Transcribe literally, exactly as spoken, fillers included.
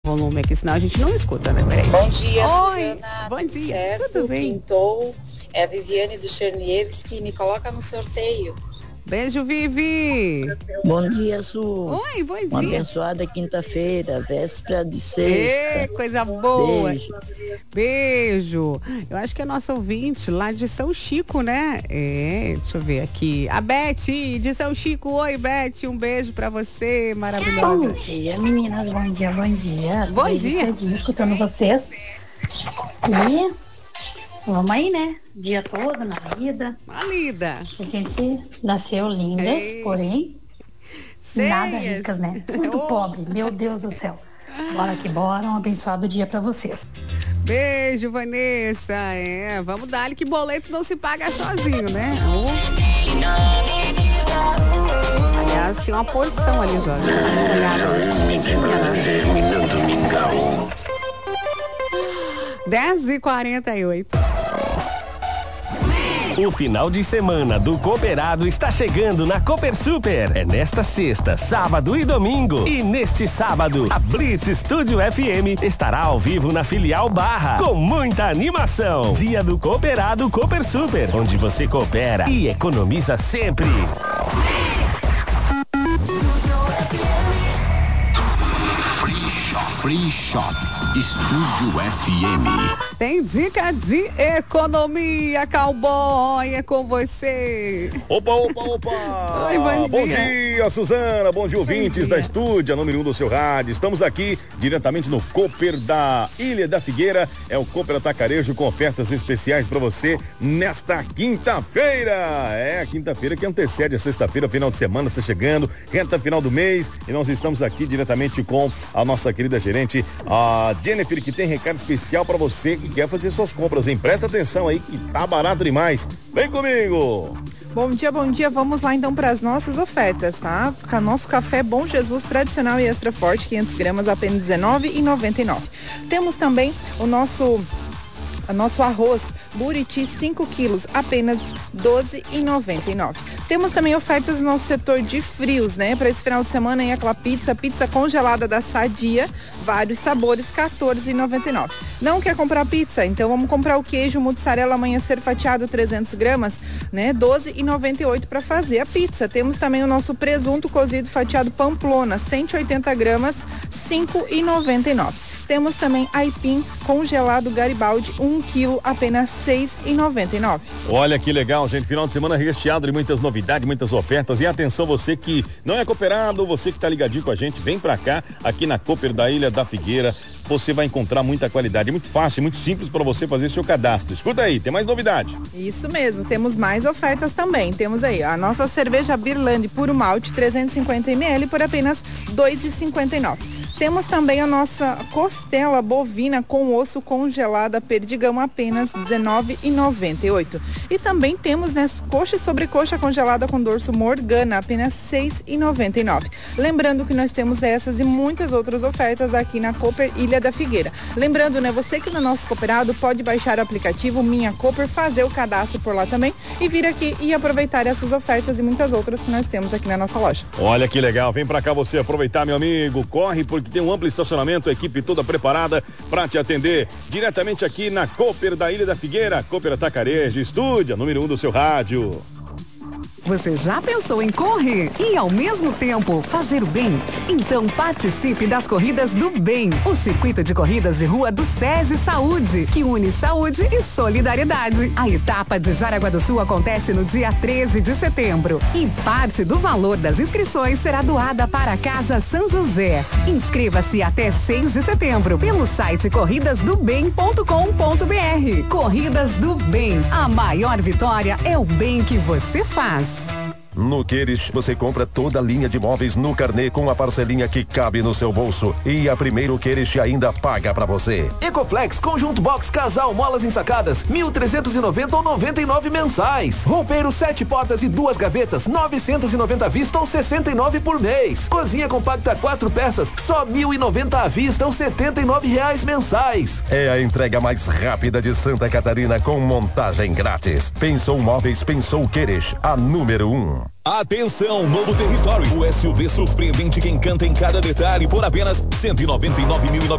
volume aqui, senão a gente não escuta, né? Peraí. Bom dia, Oi, Suzana. bom dia, Certo? tudo bem? Pintou. É a Viviane do Chernievski, me coloca no sorteio. Beijo, Vivi. Bom dia, Su. Oi, bom dia. Uma abençoada quinta-feira, véspera de sexta. Ê, coisa boa. Beijo. Beijo. Eu acho que é nosso ouvinte lá de São Chico, né? É, deixa eu ver aqui. A Beth de São Chico. Oi, Beth, um beijo pra você, maravilhosa. Bom dia, meninas. Bom dia, bom dia. Bom Desde dia. cedinho, escutando vocês. E vamos aí, né? Dia todo na vida. Uma lida. A gente nasceu lindas, Ei. porém Cheias. nada ricas, né? Tudo Oh. pobre. Meu Deus do céu. Bora que bora. Um abençoado dia pra vocês. Beijo, Vanessa. É, vamos dar que boleto não se paga sozinho, né? Aliás, tem uma porção ali, Jorge. dez e quarenta e oito. O final de semana do Cooperado está chegando na Cooper Super. É nesta sexta, sábado e domingo. E neste sábado, a Blitz Studio F M estará ao vivo na filial Barra, com muita animação. Dia do Cooperado Cooper Super, onde você coopera e economiza sempre. Free Shop Estúdio F M. Tem dica de economia, cowboy, é com você. Opa, opa, opa! Oi, bom dia. Bom dia, Suzana, bom dia, ouvintes dia. da Estúdio, número um do seu rádio. Estamos aqui diretamente no Cooper da Ilha da Figueira. É o Cooper Atacarejo com ofertas especiais para você nesta quinta-feira. É a quinta-feira que antecede a sexta-feira, final de semana está chegando, reta final do mês, e nós estamos aqui diretamente com a nossa querida gerente, a Jennifer, que tem recado especial para você que quer fazer suas compras, hein? Presta atenção aí que tá barato demais. Vem comigo! Bom dia, bom dia. Vamos lá então para as nossas ofertas, tá? Nosso café Bom Jesus tradicional e extra forte, quinhentas gramas, apenas dezenove reais e noventa e nove centavos. Temos também o nosso o nosso arroz Buriti cinco quilos, apenas doze reais e noventa e nove centavos. Temos também ofertas no nosso setor de frios, né? Para esse final de semana aí, aquela pizza, pizza congelada da Sadia, vários sabores, quatorze reais e noventa e nove centavos. Não quer comprar pizza? Então vamos comprar o queijo mussarela amanhecer fatiado trezentas gramas, né? doze reais e noventa e oito centavos para fazer a pizza. Temos também o nosso presunto cozido fatiado Pamplona, cento e oitenta gramas, cinco reais e noventa e nove centavos. Temos também aipim congelado Garibaldi, um quilo, apenas seis reais e noventa e nove centavos. Olha que legal, gente. Final de semana recheado de muitas novidades, muitas ofertas. E atenção, você que não é cooperado, você que tá ligadinho com a gente, vem pra cá, aqui na Cooper da Ilha da Figueira. Você vai encontrar muita qualidade. É muito fácil, muito simples para você fazer seu cadastro. Escuta aí, tem mais novidade. Isso mesmo, temos mais ofertas também. Temos aí a nossa cerveja Birlande Puro Malte, trezentos e cinquenta mililitros, por apenas dois reais e cinquenta e nove centavos. Temos também a nossa costela bovina com osso congelada Perdigão, apenas dezenove reais e noventa e oito centavos. E também temos, né, coxa e sobrecoxa congelada com dorso Morgana, apenas seis reais e noventa e nove centavos. Lembrando que nós temos essas e muitas outras ofertas aqui na Cooper Ilha da Figueira. Lembrando, né, você que no nosso cooperado pode baixar o aplicativo Minha Cooper, fazer o cadastro por lá também e vir aqui e aproveitar essas ofertas e muitas outras que nós temos aqui na nossa loja. Olha que legal, vem pra cá você aproveitar, meu amigo. Corre, porque tem um amplo estacionamento, a equipe toda preparada pra te atender diretamente aqui na Cooper da Ilha da Figueira. Cooper Atacarejo, Estúdio, número um do seu rádio. Você já pensou em correr e ao mesmo tempo fazer o bem? Então participe das Corridas do Bem, o circuito de corridas de rua do SESI Saúde, que une saúde e solidariedade. A etapa de Jaraguá do Sul acontece no dia treze de setembro e parte do valor das inscrições será doada para a Casa São José. Inscreva-se até seis de setembro pelo site corridas do bem ponto com ponto br. Corridas do Bem, a maior vitória é o bem que você faz. No Queires, você compra toda a linha de móveis no carnê com a parcelinha que cabe no seu bolso. E a Primeiro Queires ainda paga pra você. Ecoflex, conjunto box casal, molas ensacadas, mil trezentos e noventa ou noventa e nove mensais. Roupeiro, sete portas e duas gavetas, novecentos e noventa à vista ou sessenta e nove por mês. Cozinha compacta, quatro peças, só mil e noventa à vista ou setenta e nove reais mensais. É a entrega mais rápida de Santa Catarina com montagem grátis. Pensou Móveis, pensou Queires, a número um. Atenção, novo território. O S U V surpreendente que encanta em cada detalhe por apenas cento e noventa e nove mil e